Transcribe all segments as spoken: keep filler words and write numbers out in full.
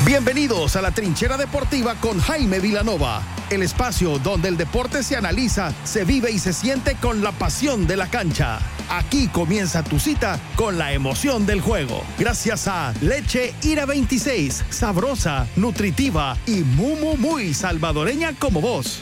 Bienvenidos a la Trinchera Deportiva con Jaime Vilanova, el espacio donde el deporte se analiza, se vive y se siente con la pasión de la cancha. Aquí comienza tu cita con la emoción del juego. Gracias a Leche Ira veintiséis, sabrosa, nutritiva y muy, muy, muy salvadoreña como vos.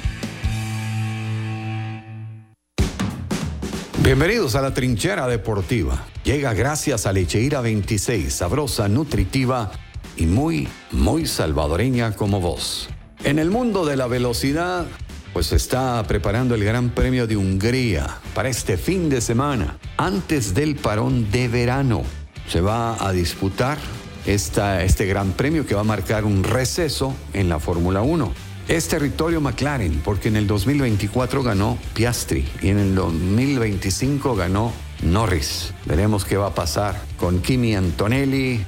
Bienvenidos a la Trinchera Deportiva. Llega gracias a Leche Ira veintiséis, sabrosa, nutritiva y muy, muy salvadoreña como vos. En el mundo de la velocidad, pues se está preparando el Gran Premio de Hungría para este fin de semana. Antes del parón de verano se va a disputar esta, este Gran Premio que va a marcar un receso en la Fórmula uno. Es territorio McLaren porque en el dos mil veinticuatro ganó Piastri y en el dos mil veinticinco ganó Norris. Veremos qué va a pasar con Kimi Antonelli,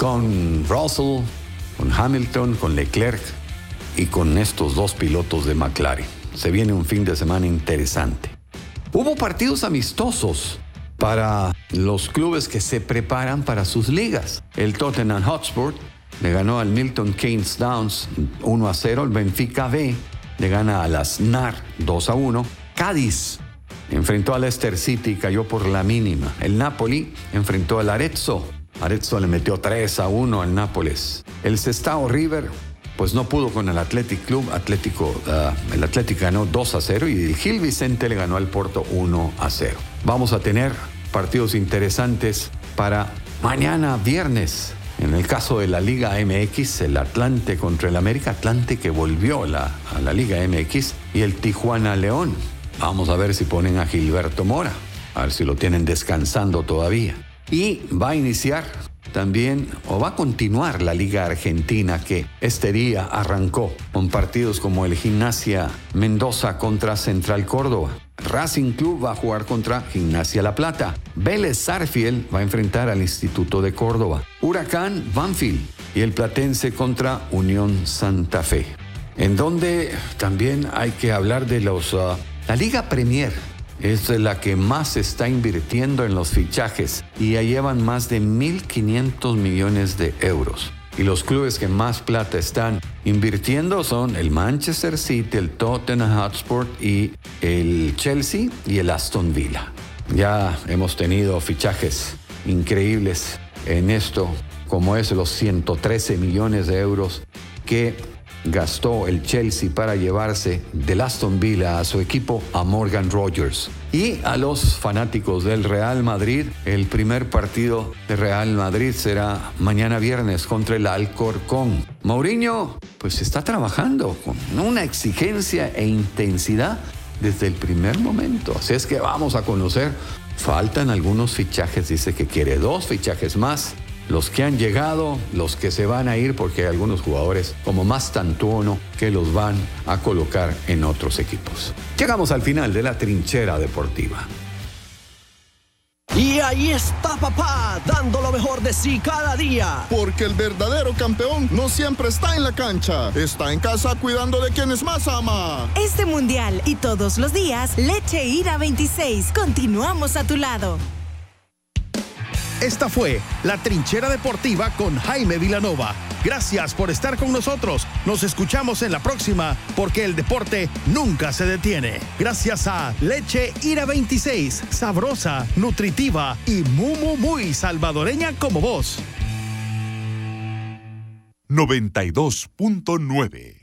con Russell, con Hamilton, con Leclerc y con estos dos pilotos de McLaren. Se viene un fin de semana interesante. Hubo partidos amistosos para los clubes que se preparan para sus ligas. El Tottenham Hotspur le ganó al Milton Keynes Downs uno a cero. El Benfica B le gana al Asnar dos a uno. Cádiz enfrentó al Leicester City y cayó por la mínima. El Napoli enfrentó al Arezzo. Arezzo le metió tres a uno al Nápoles. El Sestao River pues no pudo con el Athletic Club. Atlético, uh, el Athletic ganó dos a cero y Gil Vicente le ganó al Porto uno a cero. Vamos a tener partidos interesantes para mañana viernes. En el caso de la Liga M X, el Atlante contra el América. Atlante que volvió la, a la Liga M X y el Tijuana León. Vamos a ver si ponen a Gilberto Mora. A ver si lo tienen descansando todavía. Y va a iniciar también, o va a continuar la Liga Argentina que este día arrancó con partidos como el Gimnasia Mendoza contra Central Córdoba. Racing Club va a jugar contra Gimnasia La Plata. Vélez Sarsfield va a enfrentar al Instituto de Córdoba. Huracán Banfield y el Platense contra Unión Santa Fe. En donde también hay que hablar de los... Uh, la Liga Premier es la que más está invirtiendo en los fichajes y ya llevan más de mil quinientos millones de euros. Y los clubes que más plata están invirtiendo son el Manchester City, el Tottenham Hotspur y el Chelsea y el Aston Villa. Ya hemos tenido fichajes increíbles en esto, como es los ciento trece millones de euros que gastó el Chelsea para llevarse del Aston Villa a su equipo a Morgan Rogers. Y a los fanáticos del Real Madrid, el primer partido de Real Madrid será mañana viernes contra el Alcorcón. Mourinho pues está trabajando con una exigencia e intensidad desde el primer momento. Así es que vamos a conocer. Faltan algunos fichajes, dice que quiere dos fichajes más. Los que han llegado, los que se van a ir, porque hay algunos jugadores como Mastantuono que los van a colocar en otros equipos. Llegamos al final de la Trinchera Deportiva. Y ahí está papá, dando lo mejor de sí cada día. Porque el verdadero campeón no siempre está en la cancha, está en casa cuidando de quienes más ama. Este mundial y todos los días, Leche Ira veintiséis, continuamos a tu lado. Esta fue la Trinchera Deportiva con Jaime Vilanova. Gracias por estar con nosotros. Nos escuchamos en la próxima porque el deporte nunca se detiene. Gracias a Leche Ira veintiséis, sabrosa, nutritiva y muy, muy, muy salvadoreña como vos. noventa y dos punto nueve